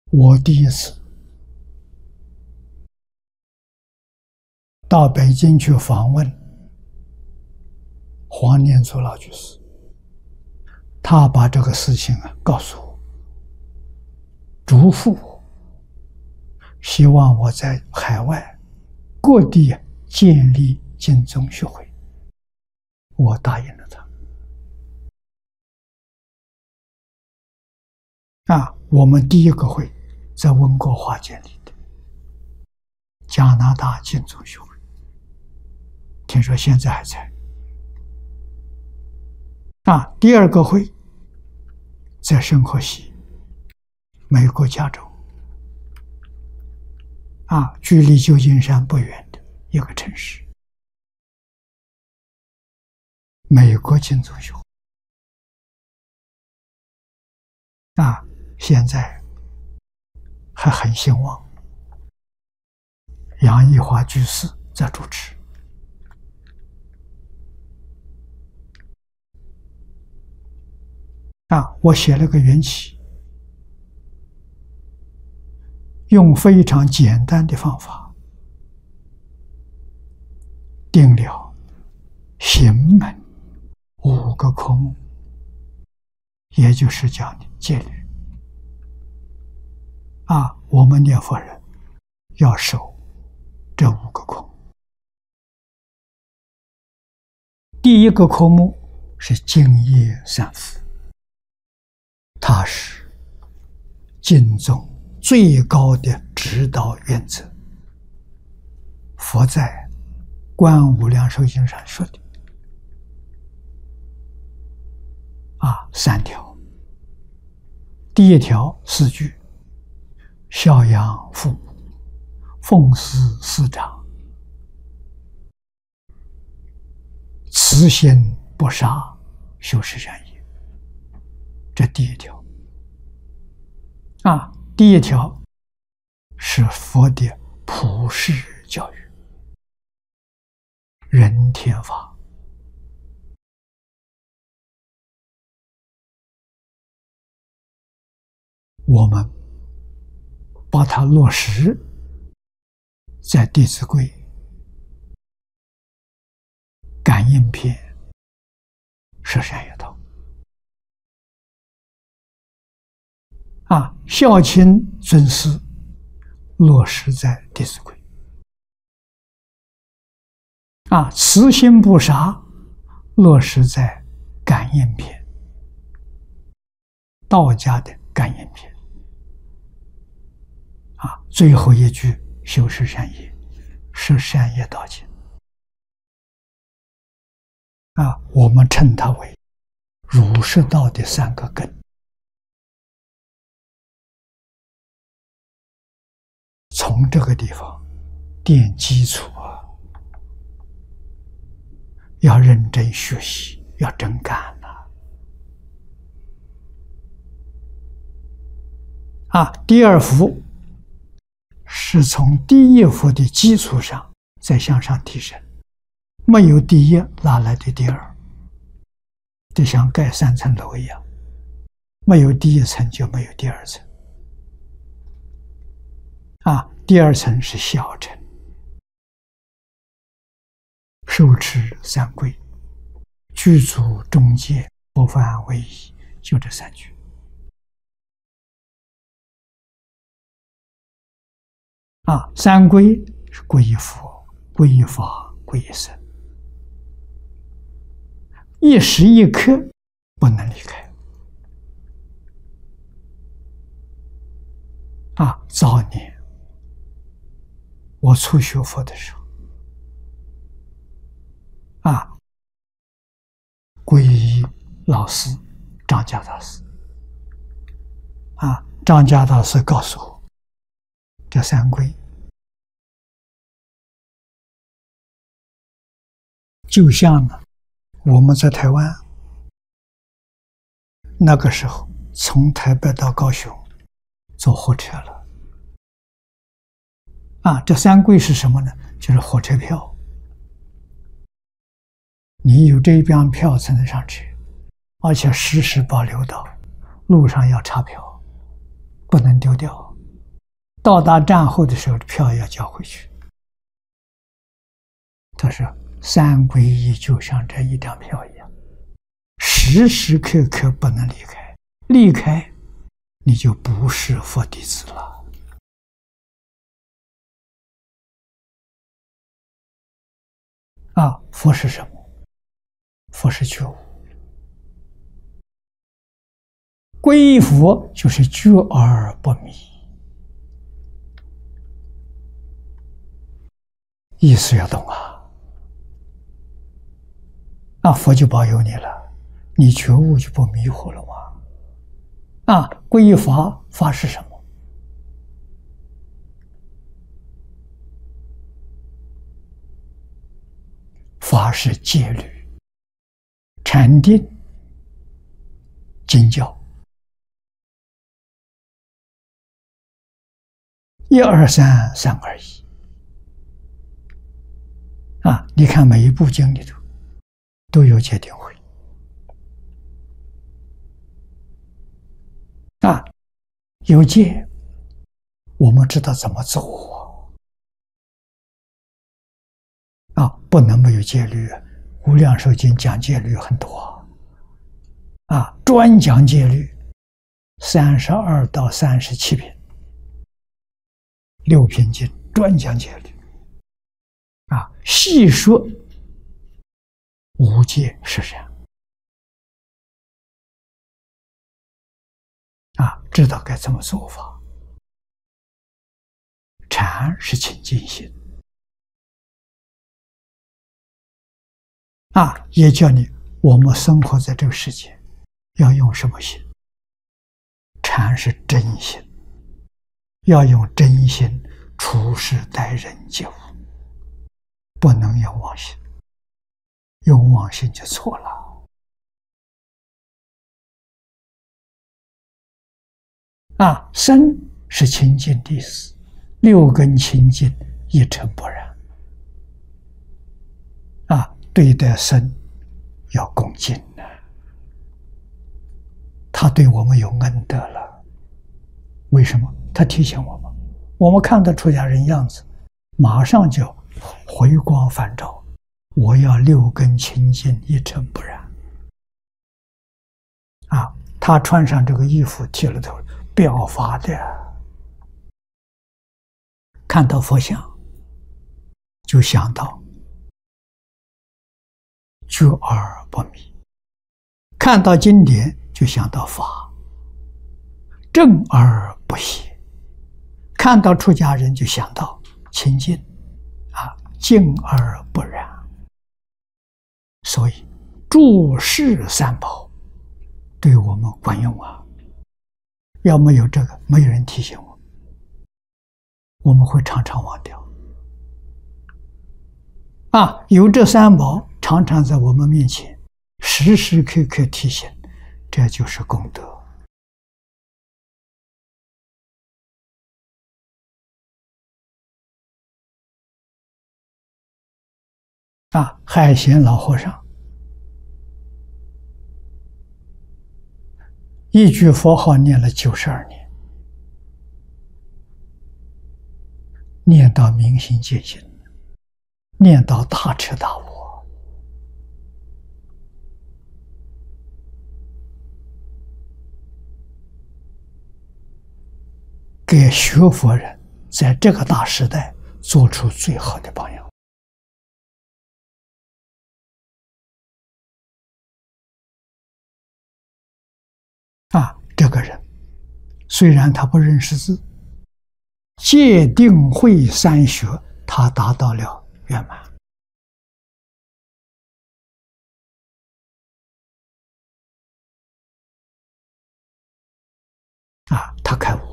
我第一次到北京去访问黄念祖老居士，他把这个事情告诉我，嘱咐我，希望我在海外各地建立净宗学会。我答应了他。我们第一个会在温哥华建立的加拿大净宗学会，听说现在还在。第二个会在圣荷西，美国加州，距离旧金山不远的一个城市，美国净宗学会。现在还很兴旺，杨益华居士在主持。我写了个缘起，用非常简单的方法定了行门5个科目，也就是讲的戒律。我们念佛人要守这5个科目。第一个科目是敬业三福，它是净宗最高的指导原则。佛在《观无量寿经》上说的3条。第一条4句：孝养父母，奉事师长，慈心不杀，修持善业。这第一条。第一条是佛的普世教育，人天法。我们把它落实在《弟子规》感应篇十善业道。孝亲尊师落实在《弟子规》。慈心不杀落实在感应篇，道家的感应篇。最后一句修持善业，是善业道经。我们称它为儒释道的3个根。从这个地方奠基础要认真学习，要真干第二幅是从第一幅的基础上再向上提升，没有第一哪来的第二？就像盖3层楼一样，没有第一层就没有第二层。第二层是小乘，受持3规，具足中戒，不犯违疑，就这3句。3规是皈依佛、皈依法、皈依僧，一时一刻不能离开。早年我初学佛的时候，皈依老师张家大师。张家大师告诉我，这3规就像我们在台湾那个时候，从台北到高雄坐火车了。这3规是什么呢？就是火车票。你有这一张票才能上车，而且时时保留到路上要查票，不能丢掉。 到达站后的时候，票要交回去。他说：“三皈依就像这一张票一样，时时刻刻不能离开，离开你就不是佛弟子了。”佛是什么？佛是觉悟。皈依佛就是觉而不迷，意思要懂佛就保佑你了，你觉悟就不迷糊了吗？皈依法，法是什么？法是戒律、禅定、经教，一二三，三二一。你看每一部经里头都有戒定慧。有戒，我们知道怎么做不能没有戒律。无量寿经讲戒律很多专讲戒律，32到37品，6品经专讲戒律细说无戒是善知道该怎么做法。禅是清净心也叫你我们生活在这个世界要用什么心？禅是真心，要用真心处事待人接物，不能用妄心，用妄心就错了身是清净的意思，6根清净，一尘不染对待身要恭敬他对我们有恩德了。为什么？他提醒我们看到出家人样子，马上就回光返照，我要6根清净，一尘不染他穿上这个衣服剃了头，表法的，看到佛像就想到觉而不迷，看到经典就想到法，正而不邪，看到出家人就想到清净净而不染。所以诸事三宝对我们管用要没有这个，没有人提醒我们会常常忘掉有这三宝常常在我们面前，时时刻刻提醒，这就是功德海贤老和尚一句佛号念了92年，念到明心见性，念到大彻大悟给学佛人在这个大时代做出最好的榜样这个人虽然他不认识字，戒定慧三学他达到了圆满他开悟